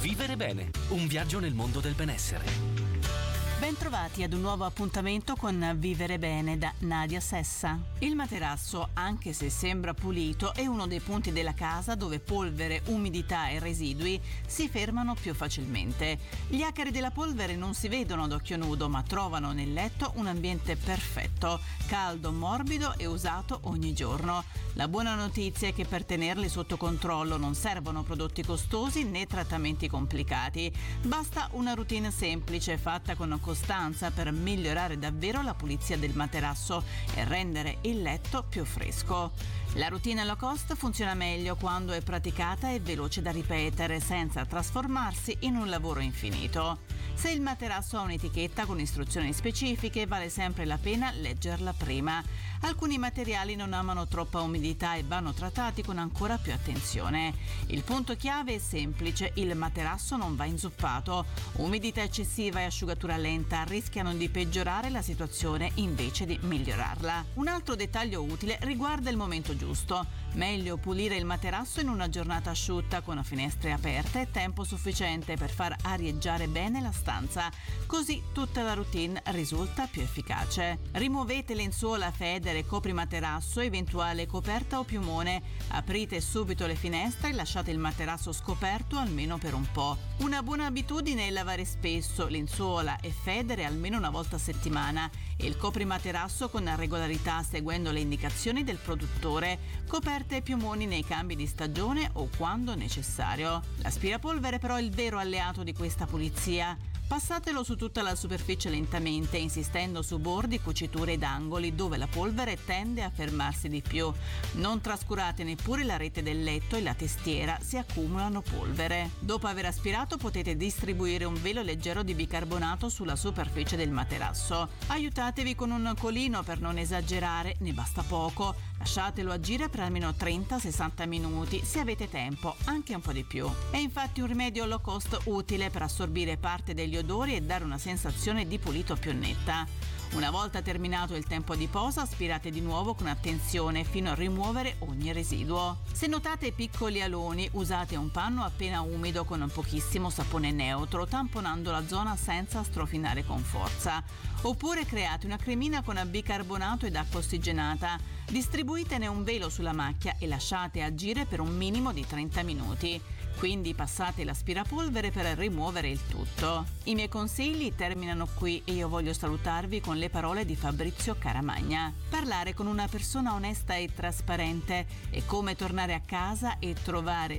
Vivere bene, un viaggio nel mondo del benessere. Bentrovati ad un nuovo appuntamento con Vivere Bene da Nadia Sessa. Il materasso, anche se sembra pulito, è uno dei punti della casa dove polvere, umidità e residui si fermano più facilmente. Gli acari della polvere non si vedono ad occhio nudo, ma trovano nel letto un ambiente perfetto, caldo, morbido e usato ogni giorno. La buona notizia è che per tenerli sotto controllo non servono prodotti costosi né trattamenti complicati. Basta una routine semplice fatta con costanza per migliorare davvero la pulizia del materasso e rendere il letto più fresco. La routine low cost funziona meglio quando è praticata e veloce da ripetere senza trasformarsi in un lavoro infinito. Se il materasso ha un'etichetta con istruzioni specifiche, vale sempre la pena leggerla prima. Alcuni materiali non amano troppa umidità e vanno trattati con ancora più attenzione. Il punto chiave è semplice: il materasso non va inzuppato. Umidità eccessiva e asciugatura lenta rischiano di peggiorare la situazione invece di migliorarla. Un altro dettaglio utile riguarda il momento giusto. Meglio pulire il materasso in una giornata asciutta con finestre aperte e tempo sufficiente per far arieggiare bene la stanza. Così tutta la routine risulta più efficace. Rimuovete lenzuola, federe, coprimaterasso, eventuale coperta o piumone. Aprite subito le finestre e lasciate il materasso scoperto almeno per un po'. Una buona abitudine è lavare spesso lenzuola e federe almeno una volta a settimana e il coprimaterasso con regolarità seguendo le indicazioni del produttore. Coperte e piumoni nei cambi di stagione o quando necessario. L'aspirapolvere però è il vero alleato di questa pulizia. Passatelo su tutta la superficie lentamente, insistendo su bordi, cuciture ed angoli dove la polvere tende a fermarsi di più. Non trascurate neppure la rete del letto e la testiera, si accumulano polvere. Dopo aver aspirato potete distribuire un velo leggero di bicarbonato sulla superficie del materasso. Aiutatevi con un colino per non esagerare, ne basta poco. Lasciatelo agire per almeno 30-60 minuti se avete tempo, anche un po' di più. È infatti un rimedio low cost utile per assorbire parte degli odori e dare una sensazione di pulito più netta. Una volta terminato il tempo di posa, aspirate di nuovo con attenzione fino a rimuovere ogni residuo. Se notate piccoli aloni, usate un panno appena umido con un pochissimo sapone neutro, tamponando la zona senza strofinare con forza. Oppure create una cremina con bicarbonato ed acqua ossigenata. Distribuitene un velo sulla macchia e lasciate agire per un minimo di 30 minuti. Quindi passate l'aspirapolvere per rimuovere il tutto. I miei consigli terminano qui e io voglio salutarvi con le parole di Fabrizio Caramagna. Parlare con una persona onesta e trasparente è come tornare a casa e trovare